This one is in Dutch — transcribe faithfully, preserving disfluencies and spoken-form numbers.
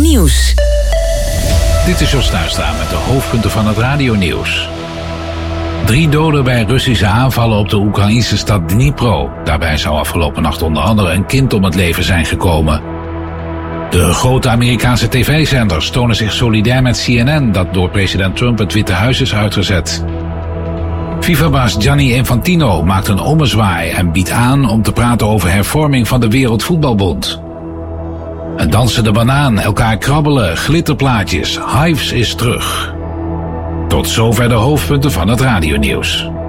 Nieuws. Dit is Jos Nuistra met de hoofdpunten van het radionieuws. Drie doden bij Russische aanvallen op de Oekraïnse stad Dnipro. Daarbij zou afgelopen nacht onder andere een kind om het leven zijn gekomen. De grote Amerikaanse tv-zenders tonen zich solidair met C N N... dat door president Trump het Witte Huis is uitgezet. FIFA-baas Gianni Infantino maakt een ommezwaai en biedt aan om te praten over hervorming van de Wereldvoetbalbond. Een dansende banaan, elkaar krabbelen, glitterplaatjes, Hives is terug. Tot zover de hoofdpunten van het radionieuws.